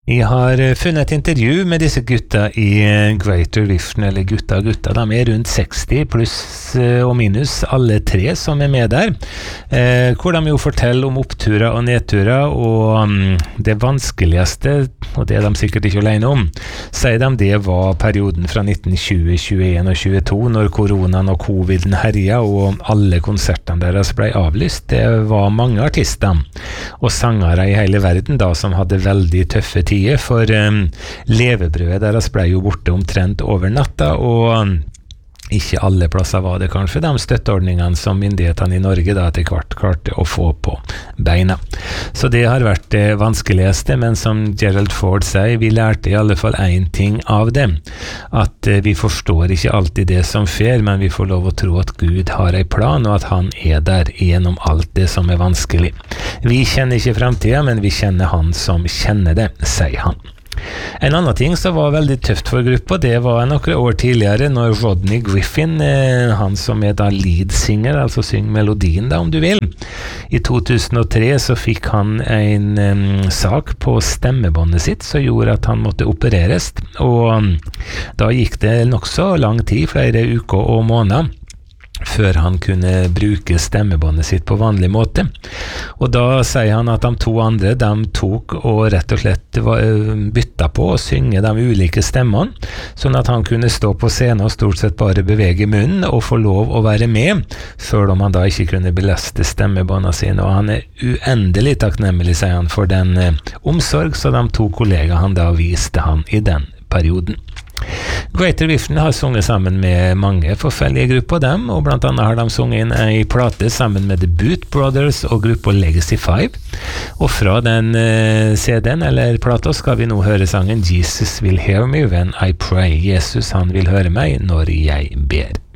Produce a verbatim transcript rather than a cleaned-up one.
Jeg har funnet et intervju med disse gutta i Greater Riften, eller gutta gutta, de er rundt seksti pluss og minus alle tre som er med der, eh, hvor de jo forteller om oppturer og nedturer, og um, det vanskeligste, og det er de sikkert ikke alene om, sier de det var perioden fra nitten tjue, tjueen og tjueto, når koronaen og coviden herja, og alle konsertene deres ble avlyst. Det var mange artister og sangere i hele verden da, som hadde veldig tøffe tider, for um, levebrødet deres ble jo borte omtrent over natta, og um, ikke alle plasser var det kanskje de støtteordningene som myndighetene i Norge da etter hvert klarte å få på beina. Så det har vært det vanskeligste, men som Gerald Ford sier, vi lærte i alle fall en ting av det, at uh, vi forstår ikke alltid det som skjer, men vi får lov å tro at Gud har en plan, og at han er der gjennom alt det som er vanskelig. Vi kjenner ikke fremtiden, men vi kjenner han som kjenner det, sier han. En annen ting som var veldig tøft for gruppa, det var noen år tidligere når Rodney Griffin, eh, han som er da leadsinger, altså syng melodien da om du vil, i to tusen og tre så fikk han en um, sak på stemmebåndet sitt som gjorde at han måtte opereres, og um, da gikk det nok så lang tid, flere uker og måneder, før han kunne bruke stemmebåndet sitt på vanlig måte. Og da sier han at de to andre, de tok og rett og slett bytta på å synge de ulike stemmene, sånn at han kunne stå på scenen og stort sett bare bevege munnen og få lov å være med, selv om han da ikke kunne belaste stemmebåndene sine. Og han er uendelig takknemlig, sier han, for den eh, omsorg som de to kollegaene han da viste han i den perioden. Greater Riften har sunget sammen med mange forskjellige grupper dem, og blant annet har de sunget inn en plate sammen med The Boot Brothers og gruppa Legacy five, og fra den uh, C D-en eller plata skal vi nå høre sangen Jesus Will Hear Me When I Pray. Jesus han vil høre meg når jeg ber.